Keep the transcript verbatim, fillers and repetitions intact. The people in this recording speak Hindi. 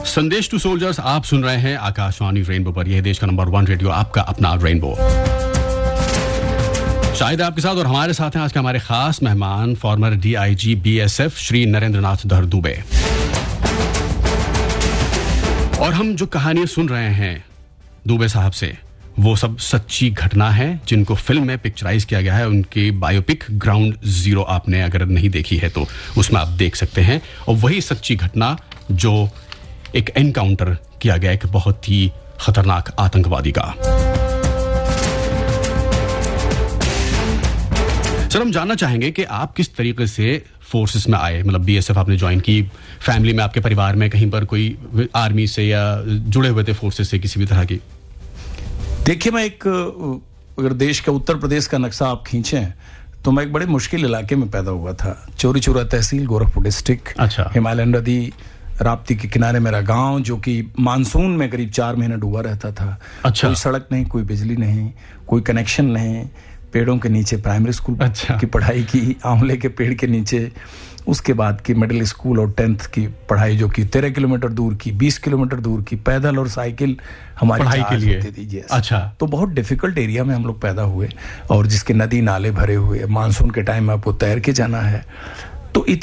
संदेश टू सोल्जर्स आप सुन रहे हैं आकाशवाणी रेनबो पर। यह देश का नंबर वन रेडियो, आपका अपना रेनबो। शायद आपके साथ और हमारे साथ हैं आज के हमारे खास मेहमान, farmer DIG BSF Shri Narendra नाथ धर दुबे। और हम जो कहानियां सुन रहे हैं दुबे साहब से, वो सब सच्ची घटना है जिनको फिल्म में पिक्चराइज किया गया है। उनकी बायोपिक ग्राउंड जीरो आपने अगर नहीं देखी है तो उसमें आप देख सकते हैं। और वही सच्ची घटना जो एक एनकाउंटर किया गया एक बहुत ही खतरनाक आतंकवादी का। सर, हम जानना चाहेंगे कि आप किस तरीके से फोर्सेस में आए, मतलब बीएसएफ आपने ज्वाइन की, फैमिली में आपके परिवार में कहीं पर कोई आर्मी से या जुड़े हुए थे फोर्सेस से किसी भी तरह की? देखिए, मैं एक, अगर देश का उत्तर प्रदेश का नक्शा आप खींचें तो मैं एक बड़े मुश्किल इलाके में पैदा हुआ था। चौरी चौरा तहसील, गोरखपुर डिस्ट्रिक्ट। अच्छा। हिमालयन नदी राप्ती के किनारे मेरा गांव, जो कि मानसून में करीब चार महीने डूबा रहता था। अच्छा। कोई सड़क नहीं, कोई बिजली नहीं, कोई कनेक्शन नहीं, पेड़ों के नीचे प्राइमरी स्कूल अच्छा। की पढ़ाई की, आंवले के पेड़ के नीचे। उसके बाद की मिडिल स्कूल और टेंथ की पढ़ाई जो कि तेरह किलोमीटर दूर की, बीस किलोमीटर दूर की, पैदल और साइकिल हमारी पढ़ाई के लिए होती थी। अच्छा। तो बहुत डिफिकल्ट एरिया में हम लोग पैदा हुए, और जिसके नदी नाले भरे हुए, मानसून के टाइम में आपको तैर के जाना है। तो